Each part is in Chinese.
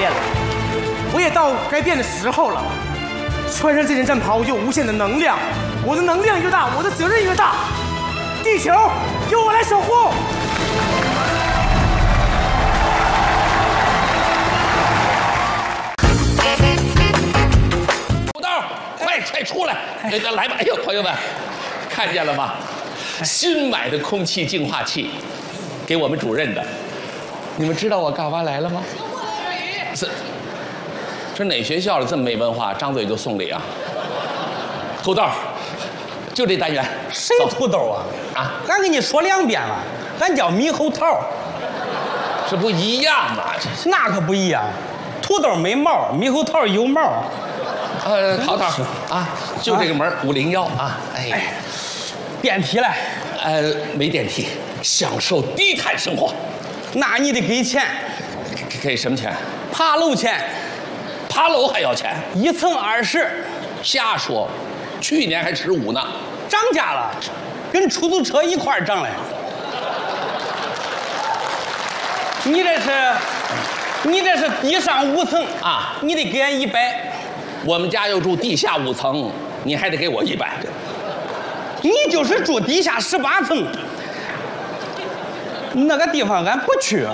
变了，我也到该变的时候了。穿上这件战袍，有无限的能量，我的能量越大，我的责任越大。地球由我来守护。 土豆，快出来！来吧！哎呦，朋友们，看见了吗？新买的空气净化器，给我们主任的。你们知道我干嘛来了吗？这哪学校了这么没文化，张嘴就送礼啊？土豆，就这单元。 谁土豆啊？ 啊！ 俺跟你说2遍了，俺叫猕猴桃。 这不一样吗？ 那可不一样，土豆没毛，猕猴桃有毛。 淘淘啊，就这个门501啊。哎， 电梯来。 没电梯，享受低碳生活。 那你得给钱。 给什么钱？ 爬楼钱。 爬楼还要钱 ？1层20。 瞎说，去年还15呢。 涨价了，跟出租车一块涨了。你这是地上5层啊， 你得给俺100。 我们家又住地下5层，你还得给我100。 你就是住地下18层，那个地方俺不去。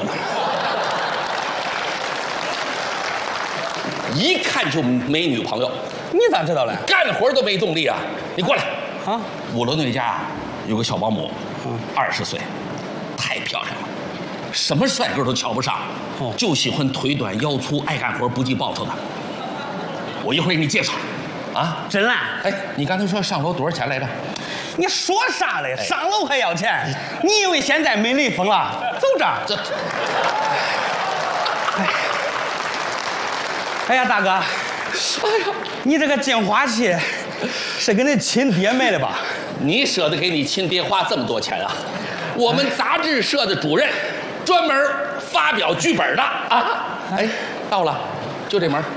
一看就没女朋友。 你咋知道了？ 干活都没动力啊！你过来啊 ！5楼那家有个小保姆，20岁，太漂亮了，什么帅哥都瞧不上，就喜欢腿短腰粗爱干活不计报酬的。我一会儿给你介绍，啊， 真的？ 哎，你刚才说上楼多少钱来着？ 你说啥嘞？上楼还要钱？你以为现在没雷锋了？走着。哎呀，大哥，哎呀，你这个净化器是给你亲爹买的吧？ 你舍得给你亲爹花这么多钱啊？我们杂志社的主任专门发表剧本的啊！哎，到了，就这门。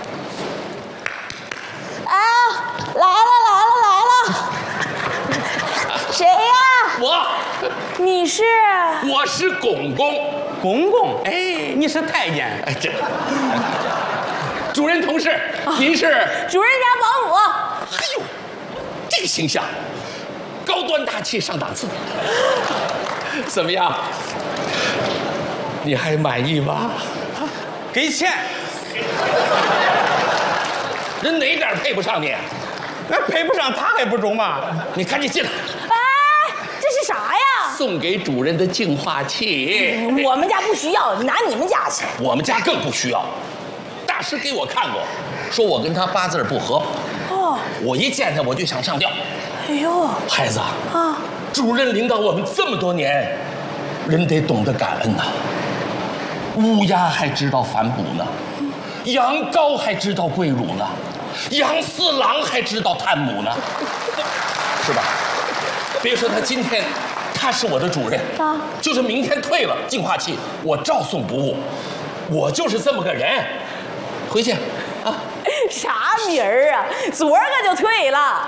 啊，来了！谁呀？你是？ 我是公公。 公公？哎，你是太监？ 哎，这。主任同事，您是主任家保姆。 哎呦，这个形象，高端大气上档次。怎么样？你还满意吗？ 给钱。 人哪点配不上你？ 那配不上他还不中吗？ 你赶紧进来。 哎，这是啥呀？ 送给主任的净化器。 我们家不需要，拿你们家去。 我们家更不需要。大师给我看过，说我跟他8字不合。哦，我一见他我就想上吊。 哎呦， 孩子啊，主任领导我们这么多年，人得懂得感恩呐。乌鸦还知道反哺呢，羊羔还知道跪乳呢，杨四郎还知道探母呢，是吧？别说他今天他是我的主任啊，就是明天退了净化器，我照送不误。我就是这么个人。回去，啊， 啥名儿啊？昨儿个就退了，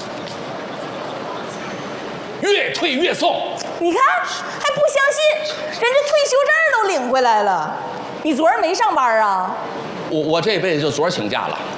越退越送。 你看还不相信，人家退休证都领回来了。你昨儿没上班啊？ 我这辈子就昨儿请假了。